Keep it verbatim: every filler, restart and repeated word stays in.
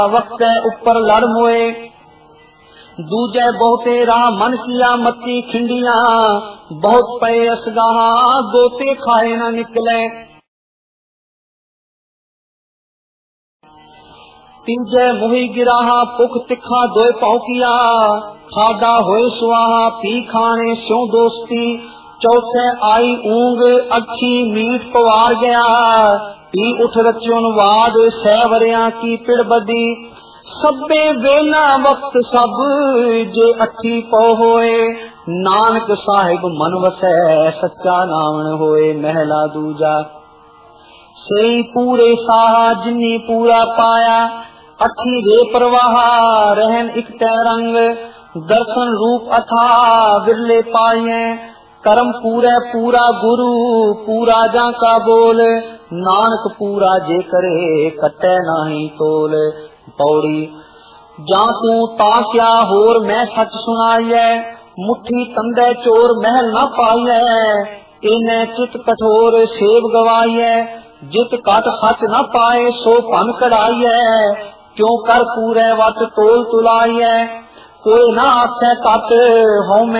वक्त ऊपर लड़ मोए, दूजे बहुते राह मन किया मत्ती खिंडिया, बहुत पे असगाहा गोते खाए न निकले। तीजे मुही गिराहा पुख तिखा दोए पौकिया, खादा होए सुहा पी खाने स्यों दोस्ती। चौथे आई ऊंग अखी मीठ पवार गया, पी उठ रचुन वाद सैवरिया की पिड़ बदी। सबे वेला वक्त सब जे अठी पौ होए, नानक साहिब मन वसै सच्चा नावण होए। महला दूजा सही पूरे साहा जिन्नी पूरा पाया, अठी रे प्रवाहा रहन इकते रंग। दर्शन रूप अथा विरले पाए, कर्म पूरे पूरा गुरु पूरा जा का बोल। नानक पूरा जे करे कटे नाही तोल। पौड़ी जा तू ता क्या होर मैं सच सुनाइए, मुट्ठी तंदे चोर महल न पाइए। इन्हें चित कठोर सेव गवाइए, जित कट सच न पाए सो पन कढ़ाइए। क्यों कर पूरे वट तोल तुलाइए, कोई ना आखे कट हों